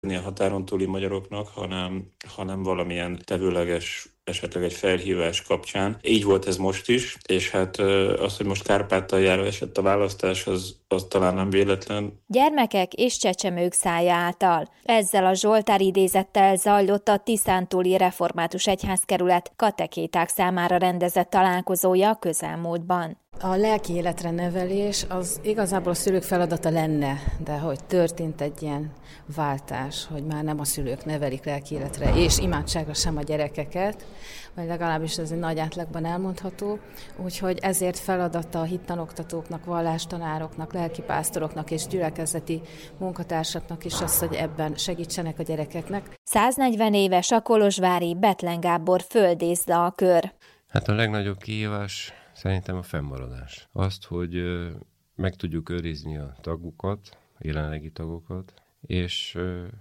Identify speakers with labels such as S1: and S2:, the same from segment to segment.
S1: a határon túli magyaroknak, hanem valamilyen tevőleges, esetleg egy felhívás kapcsán. Így volt ez most is, és hát az, hogy most Kárpátaljára esett a választás, az talán nem véletlen.
S2: Gyermekek és csecsemők szája által. Ezzel a Zsoltár idézettel zajlott a Tiszántúli Református Egyházkerület katekéták számára rendezett találkozója a közelmúltban.
S3: A lelki életre nevelés az igazából a szülők feladata lenne, de hogy történt egy ilyen váltás, hogy már nem a szülők nevelik lelki életre és imádságra sem a gyerekeket, vagy legalábbis ez egy nagy átlagban elmondható, úgyhogy ezért feladata a hittanoktatóknak, vallástanároknak, lelkipásztoroknak és gyülekezeti munkatársaknak is az, hogy ebben segítsenek a gyerekeknek.
S2: 140 éves a kolozsvári Bethlen Gábor földészdalkör.
S4: Hát a legnagyobb kihívás szerintem a fennmaradás. Azt, hogy meg tudjuk őrizni a tagokat, a jelenlegi tagokat, és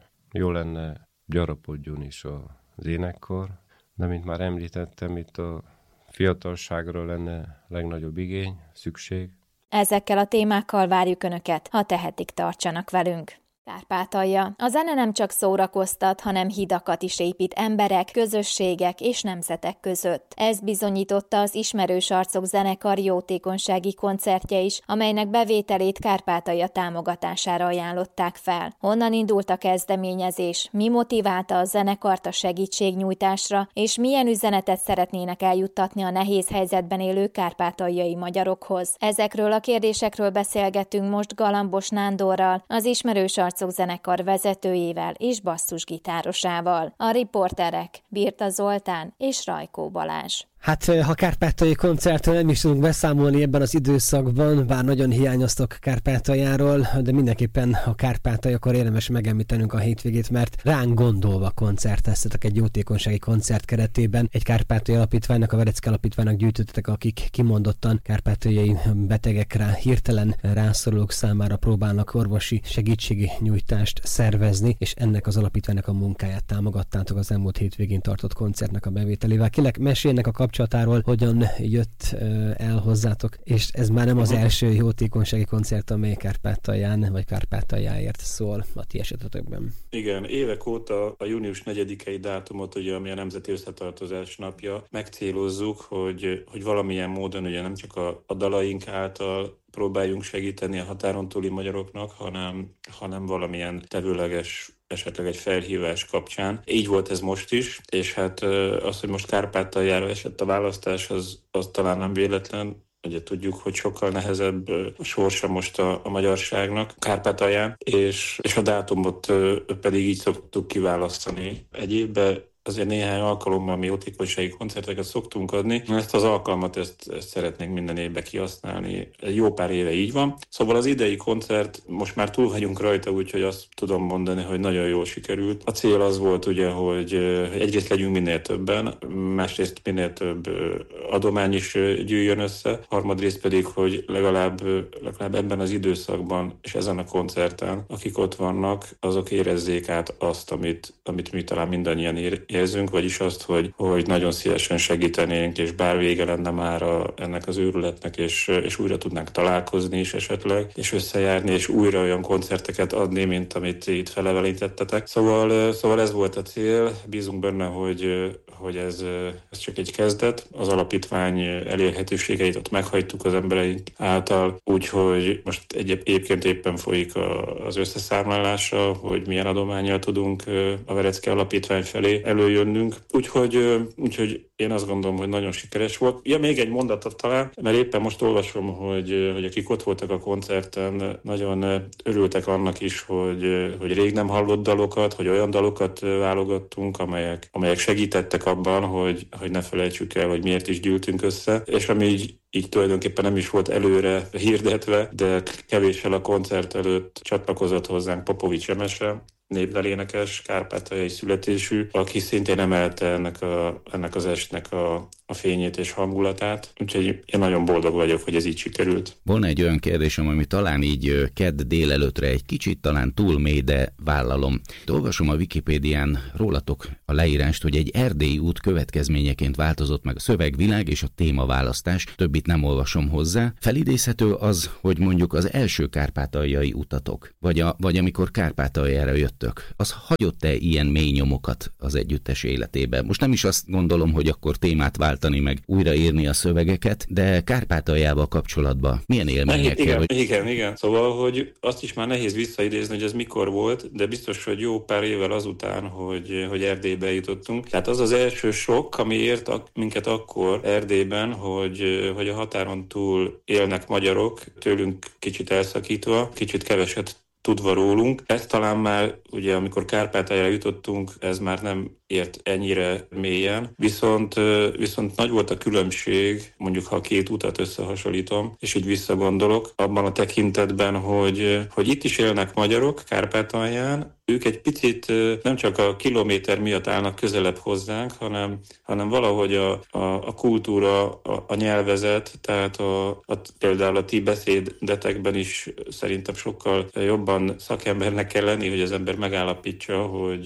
S4: jó lenne gyarapodjon is az énekkar, de mint már említettem, itt a fiatalságra lenne legnagyobb igény, szükség.
S2: Ezekkel a témákkal várjuk Önöket, ha tehetik, tartsanak velünk. Kárpátalja. A zene nem csak szórakoztat, hanem hidakat is épít emberek, közösségek és nemzetek között. Ez bizonyította az Ismerős Arcok zenekar jótékonysági koncertje is, amelynek bevételét Kárpátalja támogatására ajánlották fel. Honnan indult a kezdeményezés, mi motiválta a zenekart a segítségnyújtásra, és milyen üzenetet szeretnének eljuttatni a nehéz helyzetben élő kárpátaljai magyarokhoz. Ezekről a kérdésekről beszélgetünk most Galambos Nándorral, az Ismerős Arcok zenekar vezetőjével és basszusgitárosával. A riporterek Birta Zoltán és Rajkó Balázs.
S5: Hát, ha kárpátaljai koncertről nem is tudunk beszámolni ebben az időszakban, bár nagyon hiányoztok Kárpátaljáról, de mindenképpen a Kárpátaljakor érdemes megemlítenünk a hétvégét, mert ránk gondolva koncerteztetek egy jótékonysági koncert keretében. Egy kárpátaljai alapítványnak, a Verecký alapítványnak gyűjtöttetek, akik kimondottan kárpátaljai betegekre, hirtelen rászorulók számára próbálnak orvosi segítségnyújtást szervezni, és ennek az alapítványnak a munkáját támogattátok az elmúlt hétvégén tartott koncertnek a bevételével. Kinek mesélnek a kapcsolatáról, hogyan jött el hozzátok, és ez már nem az első jótékonysági koncert, amely Kárpátalján vagy Kárpátaljáért szól a ti esetetekben.
S1: Igen, évek óta a június 4-i dátumot, ugye, ami a Nemzeti Összetartozás napja, megcélozzuk, hogy valamilyen módon ugye nem csak a dalaink által próbáljunk segíteni a határon túli magyaroknak, hanem valamilyen tevőleges, esetleg egy felhívás kapcsán. Így volt ez most is, és hát az, hogy most Kárpátaljára esett a választás, az talán nem véletlen. Ugye tudjuk, hogy sokkal nehezebb a sorsa most a magyarságnak Kárpátalján, és a dátumot pedig így szoktuk kiválasztani. Egy évben azért néhány alkalommal mi jótékonysági koncerteket szoktunk adni. Ezt az alkalmat, ezt szeretnénk minden évben kihasználni. Jó pár éve így van. Szóval az idei koncert, most már túl vagyunk rajta, úgyhogy azt tudom mondani, hogy nagyon jól sikerült. A cél az volt ugye, hogy egyrészt legyünk minél többen, másrészt minél több adomány is gyűjjön össze, harmadrészt pedig, hogy legalább ebben az időszakban és ezen a koncerten, akik ott vannak, azok érezzék át azt, amit mi talán mindannyian érzünk, vagyis azt, hogy nagyon szívesen segítenénk, és bár vége lenne már ennek az őrületnek, és újra tudnánk találkozni is esetleg, és összejárni, és újra olyan koncerteket adni, mint amit itt felevelintettetek. Szóval ez volt a cél. Bízunk benne, hogy ez csak egy kezdet. Az alapítvány elérhetőségeit ott meghagytuk az embereink által, úgyhogy most egyébként éppen folyik az összeszámlálása, hogy milyen adománnyal tudunk a Verecký alapítvány felé előjönnünk. Úgyhogy én azt gondolom, hogy nagyon sikeres volt. Ja, még egy mondatot talán, mert éppen most olvasom, hogy akik ott voltak a koncerten, nagyon örültek annak is, hogy rég nem hallott dalokat, hogy olyan dalokat válogattunk, amelyek segítettek abban, hogy ne felejtsük el, hogy miért is gyűltünk össze, és ami így tulajdonképpen nem is volt előre hirdetve, de kevéssel a koncert előtt csatlakozott hozzánk Popovics Emese, népdalénekes, kárpátaljai születésű, aki szintén emelte ennek az estnek a fényét és hangulatát. Úgyhogy én nagyon boldog vagyok, hogy ez így sikerült.
S6: Volna egy olyan kérdésem, ami talán így kedd délelőttre egy kicsit talán túl mély, de vállalom. Olvasom a Wikipédián rólatok a leírást, hogy egy erdélyi út következményeként változott meg a szövegvilág és a témaválasztás, többit nem olvasom hozzá. Felidézhető az, hogy mondjuk az első kárpátaljai utatok, vagy amikor Kárpátaljára jöttetek közöttök, az hagyott-e ilyen mély nyomokat az együttes életébe? Most nem is azt gondolom, hogy akkor témát váltani, meg újraírni a szövegeket, de Kárpátaljával kapcsolatban milyen élményekkel?
S1: Igen. Szóval, hogy azt is már nehéz visszaidézni, hogy ez mikor volt, de biztos, hogy jó pár évvel azután, hogy Erdélybe jutottunk. Tehát az az első sok, ami ért minket akkor Erdélyben, hogy a határon túl élnek magyarok, tőlünk kicsit elszakítva, kicsit keveset tudva rólunk. Ez talán már, ugye amikor Kárpátaljára jutottunk, ez már nem ért ennyire mélyen, viszont nagy volt a különbség, mondjuk ha a két utat összehasonlítom, és így visszagondolok, abban a tekintetben, hogy itt is élnek magyarok Kárpátalján, ők egy picit nem csak a kilométer miatt állnak közelebb hozzánk, hanem valahogy a kultúra, a nyelvezet, tehát például a ti beszédetekben is szerintem sokkal jobban szakembernek kell lenni, hogy az ember megállapítsa,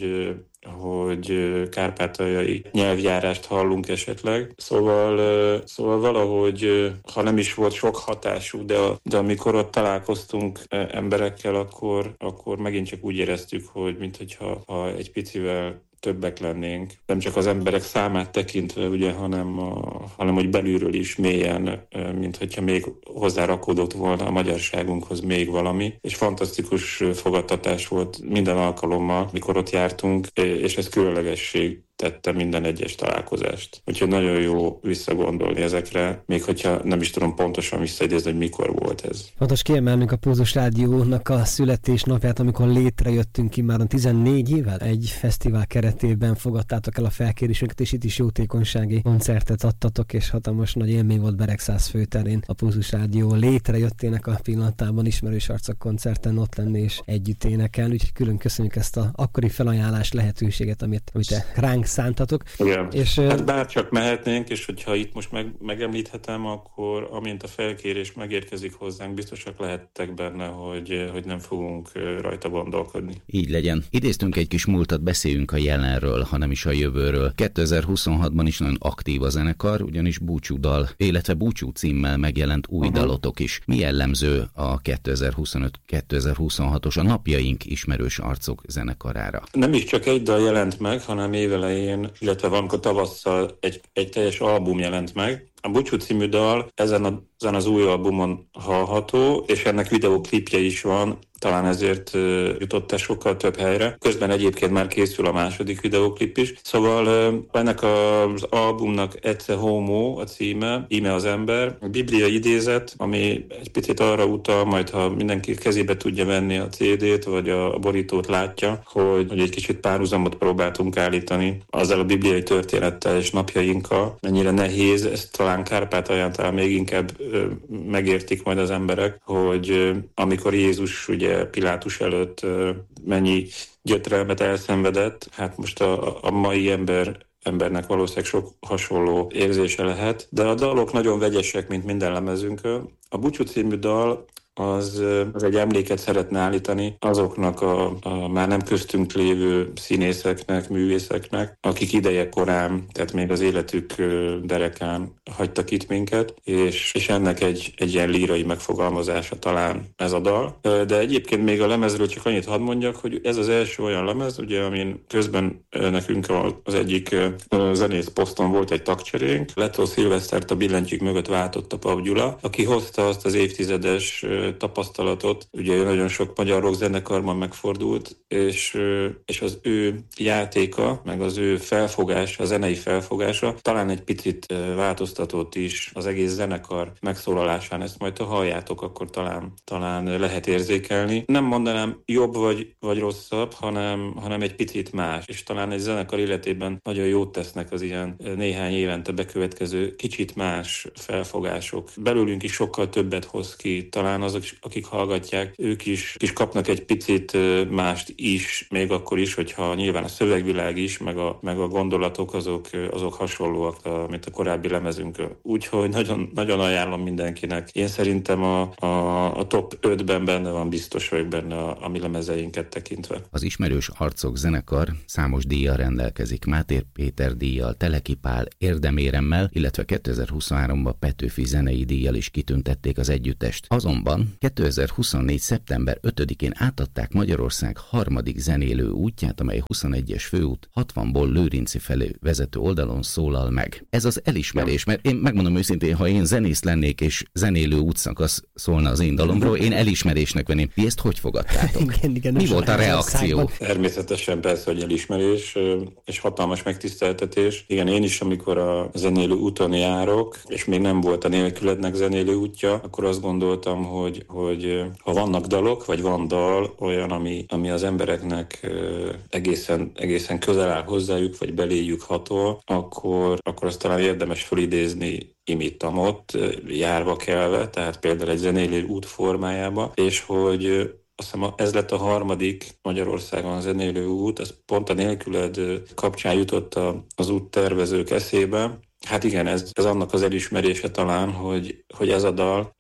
S1: hogy kárpátaljai nyelvjárást hallunk esetleg. Szóval valahogy, ha nem is volt sok hatású, de amikor ott találkoztunk emberekkel, akkor megint csak úgy éreztük, hogy minthogyha egy picivel többek lennénk, nem csak az emberek számát tekintve, ugye, hanem hogy belülről is mélyen, mint hogyha még hozzárakódott volna a magyarságunkhoz még valami, és fantasztikus fogadtatás volt minden alkalommal, mikor ott jártunk, és ez különlegesség tette minden egyes találkozást. Úgyhogy nagyon jó visszagondolni ezekre, még hogyha nem is tudom pontosan visszaidézni, hogy mikor volt ez.
S5: Fontos kiemelnünk a Pulzus Rádiónak a születésnapját, amikor létrejöttünk immáron 14 évvel. Egy fesztivál keretében fogadtátok el a felkérésünket, és itt is jótékonysági koncertet adtatok, és hatalmas nagy élmény volt Beregszász főterén a Pulzus Rádió létrejöttének a pillanatában ismerős arcok koncerten ott lenni és együtt énekelni. Úgyhogy külön köszönjük ezt a akkori felajánlás lehetőséget, amit ránk szántatok.
S1: Igen. És, hát bárcsak mehetnénk, és hogyha itt most megemlíthetem, akkor amint a felkérés megérkezik hozzánk, biztosak lehettek benne, hogy nem fogunk rajta gondolkodni.
S6: Így legyen. Idéztünk egy kis múltat, beszéljünk a jelenről, hanem is a jövőről. 2026-ban is nagyon aktív a zenekar, ugyanis búcsúdal, illetve búcsú címmel megjelent új dalotok is. Mi jellemző a 2025-2026-os a napjaink ismerős arcok zenekarára?
S1: Nem is csak egy dal jelent meg, hanem évelején, illetve valamikor tavasszal egy teljes album jelent meg. A Búcsú című dal ezen az új albumon hallható, és ennek videóklipje is van, talán ezért jutott el sokkal több helyre. Közben egyébként már készül a második videóklip is. Szóval ennek az albumnak Ecce Homo a címe, íme az ember. A Biblia idézet, ami egy picit arra utal, majd ha mindenki kezébe tudja venni a CD-t, vagy a borítót látja, hogy egy kicsit párhuzamot próbáltunk állítani azzal a bibliai történettel és napjainkkal. Mennyire nehéz, ezt talán Kárpátalján talán még inkább megértik majd az emberek, hogy amikor Jézus ugye Pilátus előtt mennyi gyötrelmet elszenvedett, hát most a mai embernek valószínűleg sok hasonló érzése lehet, de a dalok nagyon vegyesek, mint minden lemezünkön. A Búcsú című dal az egy emléket szeretne állítani azoknak a már nem köztünk lévő színészeknek, művészeknek, akik ideje korán, tehát még az életük derekán hagytak itt minket, és ennek egy ilyen lírai megfogalmazása talán ez a dal. De egyébként még a lemezről csak annyit hadd mondjak, hogy ez az első olyan lemez, ugye, amin közben nekünk az egyik zenész poszton volt egy tagcserénk. Leto Szilvesztert a billentyűk mögött váltotta Pap Gyula, aki hozta azt az évtizedes tapasztalatot. Ugye nagyon sok magyar rockzenekarban megfordult, és az ő játéka, meg az ő felfogása, a zenei felfogása talán egy picit változtatott is az egész zenekar megszólalásán. Ezt majd ha halljátok, akkor talán lehet érzékelni. Nem mondanám jobb vagy rosszabb, hanem egy picit más, és talán egy zenekar életében nagyon jót tesznek az ilyen néhány évente bekövetkező kicsit más felfogások. Belőlünk is sokkal többet hoz ki, talán azok, akik hallgatják, ők is kapnak egy picit mást is, még akkor is, hogyha nyilván a szövegvilág is, meg a gondolatok azok hasonlóak, mint a korábbi lemezünkön. Úgyhogy nagyon, nagyon ajánlom mindenkinek. Én szerintem a top 5-ben benne van, biztos vagyok benne a mi lemezeinket tekintve.
S6: Az ismerős arcok zenekar számos díjjal rendelkezik. Máté Péter díjjal, Teleki Pál érdeméremmel, illetve 2023-ban Petőfi zenei díjjal is kitüntették az együttest. Azonban Szombatban, 2024. szeptember 5-én átadták Magyarország harmadik zenélő útját, amely 21-es főút 60-ból Lőrinci felé vezető oldalon szólal meg. Ez az elismerés, mert én megmondom őszintén, ha én zenész lennék és zenélő útszakasz szólna az én dalomról, én elismerésnek venném. Ti ezt hogy fogadtátok?
S5: Igen,
S6: mi volt a reakció?
S1: Természetesen persze, hogy elismerés és hatalmas megtiszteltetés. Igen, én is, amikor a zenélő úton járok, és még nem volt a Nélkülednek zenélő útja, akkor azt gondoltam, hogy ha vannak dalok, vagy van dal olyan, ami az embereknek egészen közel áll hozzájuk, vagy beléjük hatol, akkor azt talán érdemes felidézni imittamot, járva kelve, tehát például egy zenélő út formájába, és hogy azt hiszem ez lett a harmadik Magyarországon zenélő út, ez pont a Nélküled kapcsán jutott az úttervezők eszébe. Hát igen, ez annak az elismerése talán, hogy ez a dal,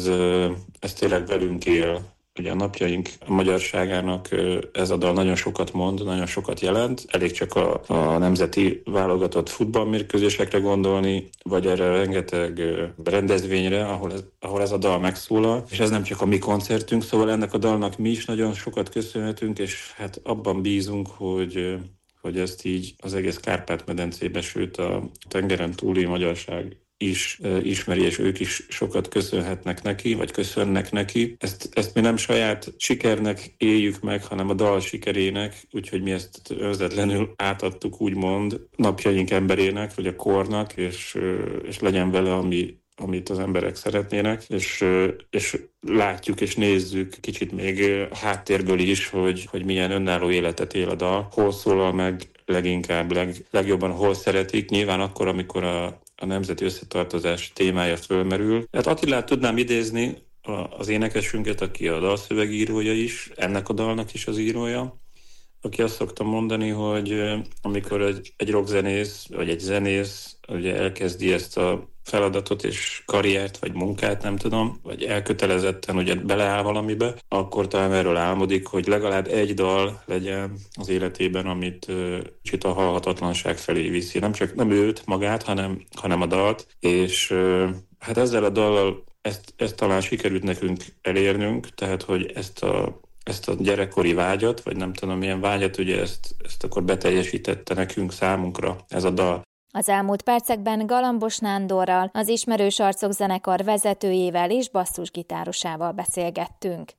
S1: ez tényleg velünk él. Ugye a napjaink magyarságának ez a dal nagyon sokat mond, nagyon sokat jelent. Elég csak a nemzeti válogatott futballmérkőzésekre gondolni, vagy erre rengeteg rendezvényre, ahol ez a dal megszólal. És ez nem csak a mi koncertünk, szóval ennek a dalnak mi is nagyon sokat köszönhetünk, és hát abban bízunk, hogy ezt így az egész Kárpát-medencébe, sőt a tengeren túli magyarság is ismeri, és ők is sokat köszönhetnek neki, vagy köszönnek neki. Ezt mi nem saját sikernek éljük meg, hanem a dal sikerének, úgyhogy mi ezt önzetlenül átadtuk, úgymond, napjaink emberének, vagy a kornak, és legyen vele, amit az emberek szeretnének, és látjuk és nézzük kicsit még háttérből is, hogy milyen önálló életet él a dal, hol szólal meg leginkább, legjobban hol szeretik, nyilván akkor, amikor a nemzeti összetartozás témája fölmerül. Hát Attilát tudnám idézni, az énekesünket, aki a dalszövegírója is, ennek a dalnak is az írója, aki azt szokta mondani, hogy amikor egy rockzenész, vagy egy zenész ugye elkezdi ezt a feladatot és karriert, vagy munkát, nem tudom, vagy elkötelezetten ugye beleáll valamibe, akkor talán erről álmodik, hogy legalább egy dal legyen az életében, amit kicsit a halhatatlanság felé viszi. Nem őt magát, hanem a dalt, és hát ezzel a dallal ezt talán sikerült nekünk elérnünk, tehát hogy ezt a gyerekkori vágyat, vagy nem tudom milyen vágyat, ugye ezt akkor beteljesítette nekünk, számunkra ez a dal.
S2: Az elmúlt percekben Galambos Nándorral, az Ismerős Arcok zenekar vezetőjével és basszusgitárosával beszélgettünk.